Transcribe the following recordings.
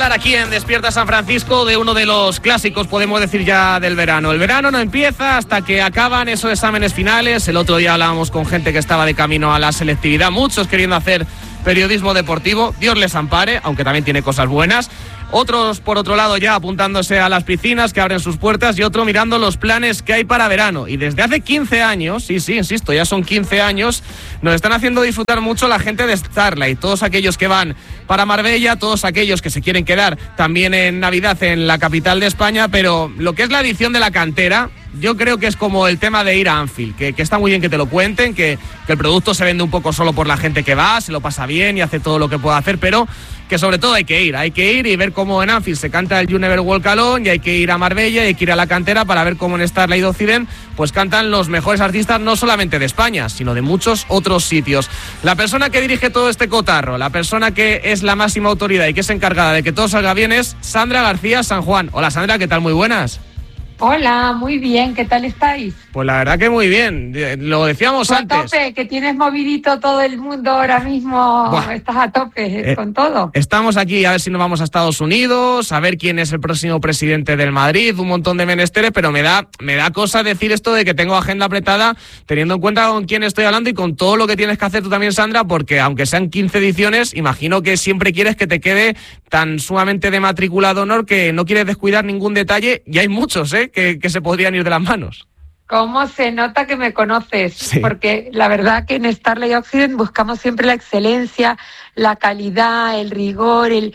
Aquí en Despierta San Francisco de uno de los clásicos, podemos decir ya, del verano. El verano no empieza hasta que acaban esos exámenes finales. El otro día hablábamos con gente que estaba de camino a la selectividad, muchos queriendo hacer periodismo deportivo. Dios les ampare, aunque también tiene cosas buenas. Otros, por otro lado, ya apuntándose a las piscinas que abren sus puertas, y otro mirando los planes que hay para verano. Y desde hace 15 años, sí, insisto, ya son 15 años, nos están haciendo disfrutar mucho la gente de Starlight. Todos aquellos que van para Marbella, todos aquellos que se quieren quedar también en Navidad en la capital de España, pero lo que es la edición de la cantera, yo creo que es como el tema de ir a Anfield, que está muy bien que te lo cuenten, que el producto se vende un poco solo por la gente que va, se lo pasa bien y hace todo lo que puede hacer, pero que sobre todo hay que ir y ver cómo en Anfield se canta el You Never Walk Alone, y hay que ir a Marbella y hay que ir a la cantera para ver cómo en Starlight Occident pues cantan los mejores artistas, no solamente de España, sino de muchos otros sitios. La persona que dirige todo este cotarro, la persona que es la máxima autoridad y que es encargada de que todo salga bien, es Sandra García San Juan. Hola Sandra, ¿qué tal? Muy buenas. Hola, muy bien, ¿qué tal estáis? Pues la verdad que muy bien, lo decíamos antes. A tope, que tienes movidito todo el mundo ahora mismo. Buah. Estás a tope con todo. Estamos aquí a ver si nos vamos a Estados Unidos, a ver quién es el próximo presidente del Madrid, un montón de menesteres, pero me da cosa decir esto de que tengo agenda apretada, teniendo en cuenta con quién estoy hablando y con todo lo que tienes que hacer tú también, Sandra, porque aunque sean 15 ediciones, imagino que siempre quieres que te quede tan sumamente de matrícula de honor que no quieres descuidar ningún detalle, y hay muchos, que se podrían ir de las manos. ¿Cómo se nota que me conoces? Sí. Porque la verdad que en Starlight Occident buscamos siempre la excelencia, la calidad, el rigor, el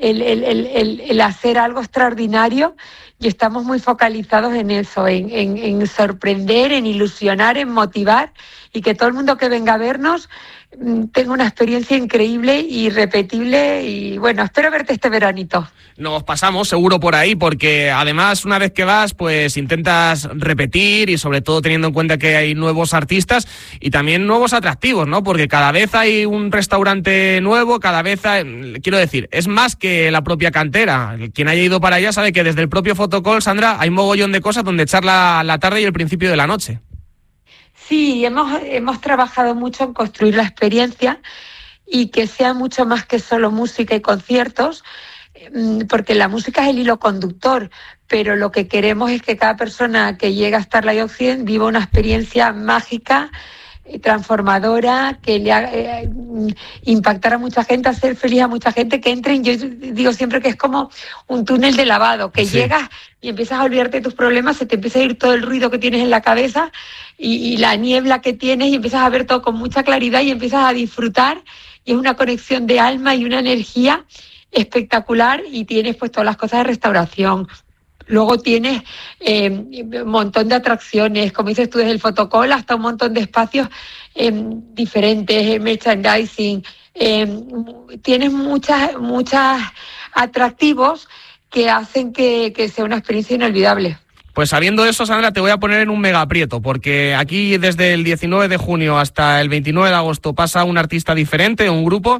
hacer algo extraordinario, y estamos muy focalizados en eso, en sorprender, en ilusionar, en motivar, y que todo el mundo que venga a vernos tenga una experiencia increíble y irrepetible. Y bueno, espero verte este veranito. Nos pasamos seguro por ahí, porque además una vez que vas pues intentas repetir, y sobre todo teniendo en cuenta que hay nuevos artistas y también nuevos atractivos, ¿no? Porque cada vez hay un restaurante nuevo, cada vez quiero decir, es más que la propia cantera. Quien haya ido para allá sabe que desde el propio Fotocall, Sandra, hay un mogollón de cosas donde echar la tarde y el principio de la noche. Sí, hemos trabajado mucho en construir la experiencia y que sea mucho más que solo música y conciertos, porque la música es el hilo conductor, pero lo que queremos es que cada persona que llega a Starlight Occident viva una experiencia mágica, transformadora, que le haga impactar a mucha gente, hacer feliz a mucha gente, que entren. Yo digo siempre que es como un túnel de lavado, que sí. Llegas y empiezas a olvidarte de tus problemas, se te empieza a ir todo el ruido que tienes en la cabeza y la niebla que tienes, y empiezas a ver todo con mucha claridad y empiezas a disfrutar, y es una conexión de alma y una energía espectacular, y tienes pues todas las cosas de restauración. Luego tienes un montón de atracciones, como dices tú, desde el Fotocall hasta un montón de espacios diferentes, merchandising. Tienes muchas atractivos que hacen que sea una experiencia inolvidable. Pues sabiendo eso, Sandra, te voy a poner en un mega aprieto, porque aquí desde el 19 de junio hasta el 29 de agosto pasa un artista diferente, un grupo.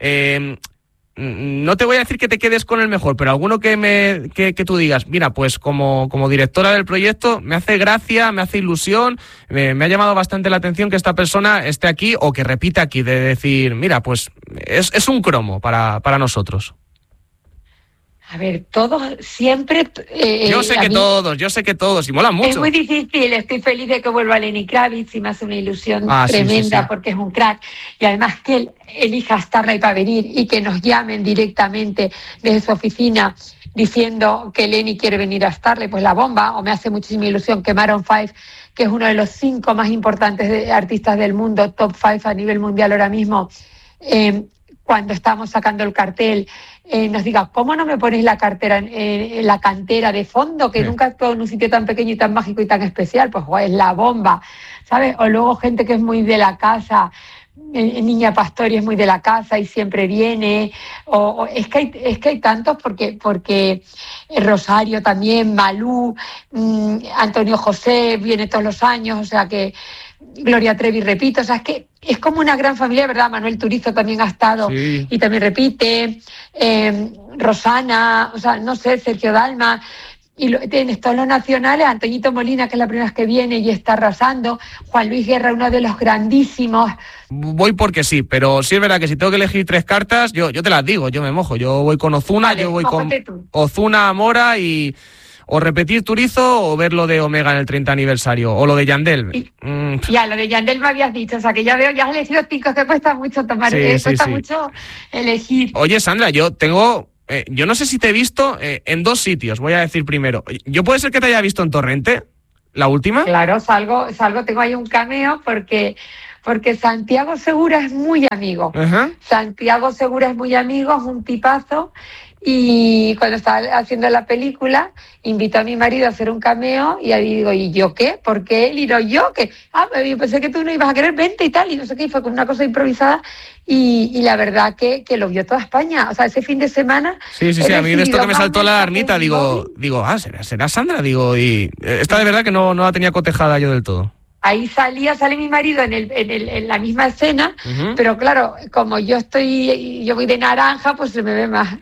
No te voy a decir que te quedes con el mejor, pero alguno que tú digas, mira, pues como directora del proyecto me hace gracia, me hace ilusión, me ha llamado bastante la atención que esta persona esté aquí o que repita aquí, de decir, mira, pues es un cromo para nosotros. A ver, todos, siempre... yo sé que todos, y molan mucho. Es muy difícil, estoy feliz de que vuelva Lenny Kravitz, y me hace una ilusión tremenda, sí. Porque es un crack, y además que él elija Starlight para venir y que nos llamen directamente desde su oficina diciendo que Lenny quiere venir a Starlight, pues la bomba. O me hace muchísima ilusión que Maroon 5, que es uno de los 5 más importantes artistas del mundo, top 5 a nivel mundial ahora mismo, cuando estamos sacando el cartel, nos diga, ¿cómo no me ponéis la cartera en la cantera de fondo? Que nunca he actuado en un sitio tan pequeño y tan mágico y tan especial. Pues es la bomba, ¿sabes? O luego gente que es muy de la casa, Niña Pastori es muy de la casa y siempre viene. O es que hay tantos, porque Rosario también, Malú, Antonio José viene todos los años, o sea que Gloria Trevi repite, o sea, es que es como una gran familia, ¿verdad? Manuel Turizo también ha estado, sí. Y también repite, Rosana, o sea, no sé, Sergio Dalma, tienes todos los nacionales, Antoñito Molina, que es la primera vez que viene y está arrasando, Juan Luis Guerra, uno de los grandísimos. Voy porque sí, pero sí es verdad que si tengo que elegir 3 cartas, yo te las digo, yo me mojo. Yo voy con Ozuna, vale, yo voy con Ozuna, Mora y... O repetir Turizo o ver lo de Omega en el 30 aniversario, o lo de Yandel. Ya, lo de Yandel me habías dicho, o sea que ya veo, ya has elegido 5, que cuesta mucho tomar, cuesta mucho elegir. Oye, Sandra, yo no sé si te he visto en 2 sitios, voy a decir primero. ¿Yo puede ser que te haya visto en Torrente, la última? Claro, salgo, tengo ahí un cameo porque Santiago Segura es muy amigo. Uh-huh. Santiago Segura es muy amigo, es un tipazo. Y cuando estaba haciendo la película, invitó a mi marido a hacer un cameo y ahí digo, ¿y yo qué? ¿Por qué él y no yo? ¿Qué? Yo pensé que tú no ibas a querer, vente y tal, y no sé qué, y fue con una cosa improvisada y la verdad que lo vio toda España. O sea, ese fin de semana... Sí, a mí de esto que me saltó la arnita, digo, será Sandra, digo, y esta de verdad que no la tenía cotejada yo del todo. Ahí sale mi marido en la misma escena, uh-huh. Pero claro, como yo voy de naranja, pues se me ve más.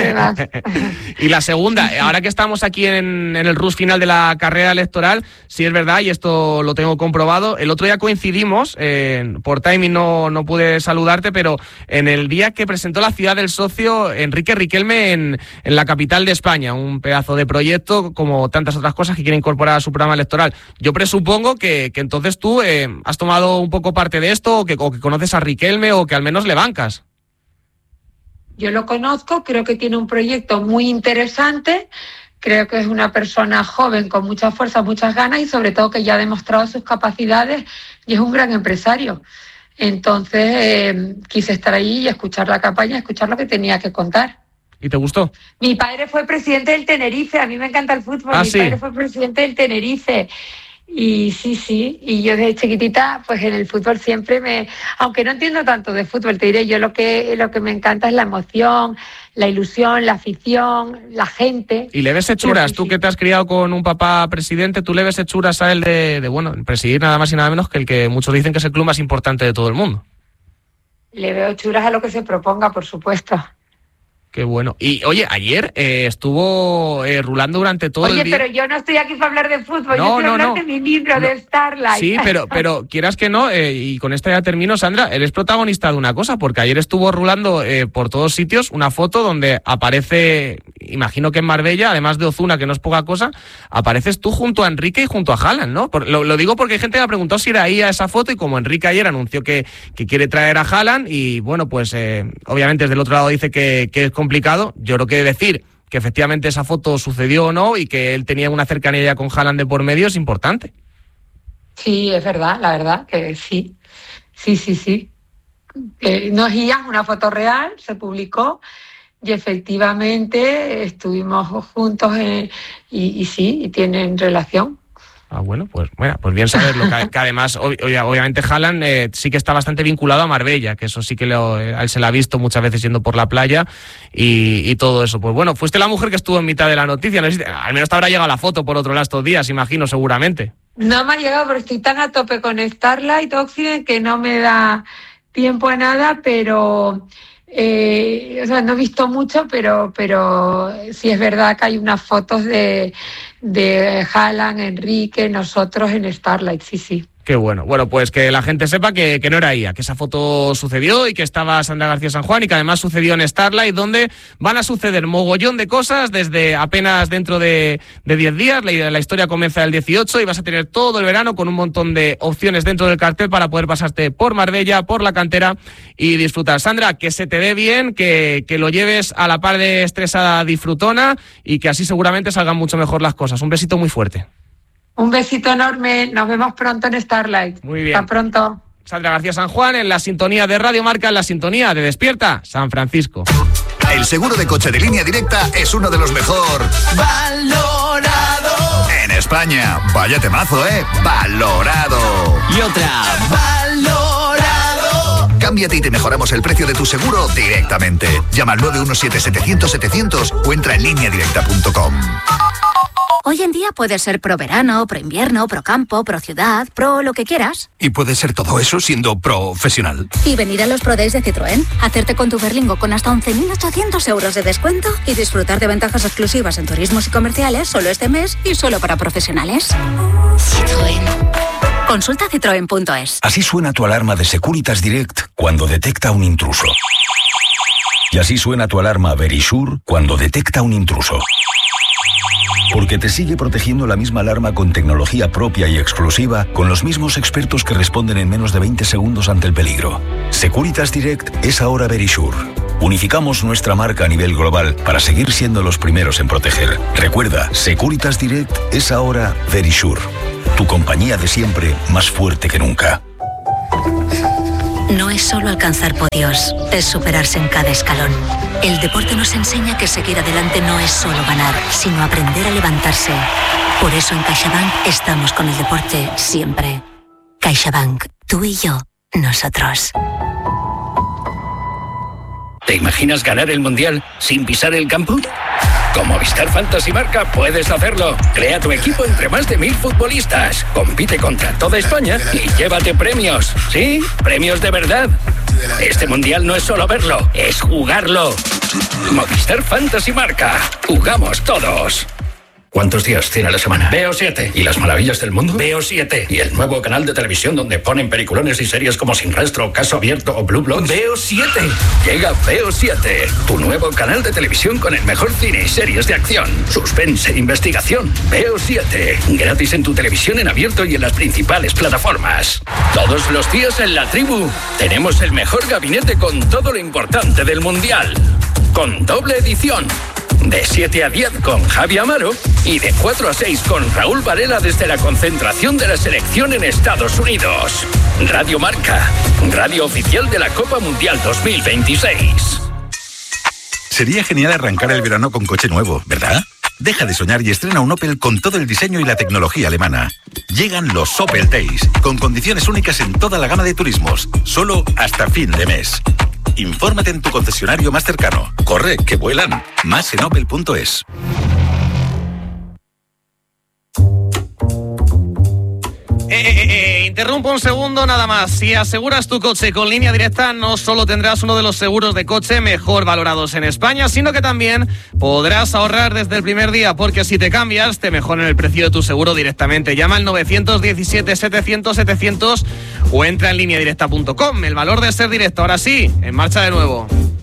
Y la segunda, ahora que estamos aquí en el rush final de la carrera electoral, sí es verdad, y esto lo tengo comprobado, el otro día coincidimos, por timing no pude saludarte, pero en el día que presentó la Ciudad del Socio, Enrique Riquelme en la capital de España, un pedazo de proyecto, como tantas otras cosas que quiere incorporar a su programa electoral. Yo presupongo que entonces tú has tomado un poco parte de esto, o que conoces a Riquelme, o que al menos le bancas. Yo lo conozco, creo que tiene un proyecto muy interesante, creo que es una persona joven con mucha fuerza, muchas ganas y sobre todo que ya ha demostrado sus capacidades y es un gran empresario. Entonces quise estar allí y escuchar la campaña, escuchar lo que tenía que contar. ¿Y te gustó? Mi padre fue presidente del Tenerife, a mí me encanta el fútbol, mi padre fue presidente del Tenerife. Y sí, y yo desde chiquitita, pues en el fútbol siempre aunque no entiendo tanto de fútbol, te diré, yo lo que me encanta es la emoción, la ilusión, la afición, la gente. ¿Y le ves hechuras? Tú que te has criado con un papá presidente, ¿tú le ves hechuras a él de presidir nada más y nada menos que el que muchos dicen que es el club más importante de todo el mundo? Le veo hechuras a lo que se proponga, por supuesto. Qué bueno. Y oye, ayer estuvo rulando durante todo el día. Oye, pero yo no estoy aquí para hablar de fútbol, yo quiero hablar de mi libro, de Starlight. Sí, pero quieras que no, y con esto ya termino, Sandra, eres protagonista de una cosa, porque ayer estuvo rulando por todos sitios una foto donde aparece, imagino que en Marbella, además de Ozuna, que no es poca cosa, apareces tú junto a Enrique y junto a Haaland, ¿no? Lo digo porque hay gente que me ha preguntado si era ahí a esa foto, y como Enrique ayer anunció que quiere traer a Haaland, y bueno, pues obviamente desde el otro lado dice que es complicado, yo creo que decir que efectivamente esa foto sucedió o no y que él tenía una cercanía con Haaland de por medio es importante. Sí, es verdad, la verdad que sí. No es IA, una foto real, se publicó y efectivamente estuvimos juntos y tienen relación. Bueno, pues bien saberlo, que además obviamente Haaland sí que está bastante vinculado a Marbella, que eso sí que a él se le ha visto muchas veces yendo por la playa y todo eso. Pues bueno, fuiste la mujer que estuvo en mitad de la noticia, no sé si al menos te habrá llegado la foto por otro lado estos días, imagino, seguramente. No me ha llegado, pero estoy tan a tope con Starlight Occident que no me da tiempo a nada, pero... no he visto mucho, pero sí es verdad que hay unas fotos de Haaland, Enrique, nosotros en Starlight, sí. Qué bueno. Bueno, pues que la gente sepa que no era IA, que esa foto sucedió y que estaba Sandra García San Juan y que además sucedió en Starlight, donde van a suceder mogollón de cosas desde apenas dentro de 10 días. La historia comienza el 18 y vas a tener todo el verano con un montón de opciones dentro del cartel para poder pasarte por Marbella, por la cantera y disfrutar. Sandra, que se te dé bien, que lo lleves a la par de estresada disfrutona y que así seguramente salgan mucho mejor las cosas. Un besito muy fuerte. Un besito enorme, nos vemos pronto en Starlight. Muy bien. Hasta pronto. Sandra García San Juan en la sintonía de Radio Marca, en la sintonía de Despierta San Francisco. El seguro de coche de Línea Directa es uno de los mejor valorado en España. Vaya temazo, valorado. Y otra, valorado. Cámbiate y te mejoramos el precio de tu seguro directamente. Llama al 917-700-700 o entra en lineadirecta.com. Hoy en día puedes ser pro verano, pro invierno, pro campo, pro ciudad, pro lo que quieras. ¿Y puede ser todo eso siendo profesional? Y venir a los Pro Days de Citroën, hacerte con tu Berlingo con hasta 11.800 euros de descuento y disfrutar de ventajas exclusivas en turismos y comerciales solo este mes y solo para profesionales. Citroën. Consulta citroen.es. Así suena tu alarma de Securitas Direct cuando detecta un intruso. Y así suena tu alarma Verisure cuando detecta un intruso. Porque te sigue protegiendo la misma alarma con tecnología propia y exclusiva, con los mismos expertos que responden en menos de 20 segundos ante el peligro. Securitas Direct es ahora Verisure. Unificamos nuestra marca a nivel global para seguir siendo los primeros en proteger. Recuerda, Securitas Direct es ahora Verisure. Tu compañía de siempre, más fuerte que nunca. No es solo alcanzar podios, es superarse en cada escalón. El deporte nos enseña que seguir adelante no es solo ganar, sino aprender a levantarse. Por eso en CaixaBank estamos con el deporte siempre. CaixaBank, tú y yo, nosotros. ¿Te imaginas ganar el Mundial sin pisar el campo? Con Movistar Fantasy Marca puedes hacerlo. Crea tu equipo entre más de 1000 futbolistas. Compite contra toda España y llévate premios. ¿Sí? Premios de verdad. Este Mundial no es solo verlo, es jugarlo. Movistar Fantasy Marca. Jugamos todos. ¿Cuántos días tiene la semana? Veo 7. ¿Y las maravillas del mundo? Veo 7. ¿Y el nuevo canal de televisión donde ponen peliculones y series como Sin Rastro, Caso Abierto o Blue Bloods? Veo 7. Llega Veo 7, tu nuevo canal de televisión con el mejor cine y series de acción, suspense e investigación. Veo 7. Gratis en tu televisión en abierto y en las principales plataformas. Todos los días en La Tribu tenemos el mejor gabinete con todo lo importante del Mundial. Con doble edición. De 7 a 10 con Javi Amaro y de 4 a 6 con Raúl Varela desde la concentración de la selección en Estados Unidos. Radio Marca, radio oficial de la Copa Mundial 2026. Sería genial arrancar el verano con coche nuevo, ¿verdad? Deja de soñar y estrena un Opel con todo el diseño y la tecnología alemana. Llegan los Opel Days, con condiciones únicas en toda la gama de turismos, solo hasta fin de mes. Infórmate en tu concesionario más cercano. Corre, que vuelan. Más en opel.es. Interrumpo un segundo nada más. Si aseguras tu coche con Línea Directa, no solo tendrás uno de los seguros de coche mejor valorados en España, sino que también podrás ahorrar desde el primer día, porque si te cambias, te mejoran el precio de tu seguro directamente. Llama al 917-700-700 o entra en lineadirecta.com. El valor de ser directo. Ahora sí, en marcha de nuevo.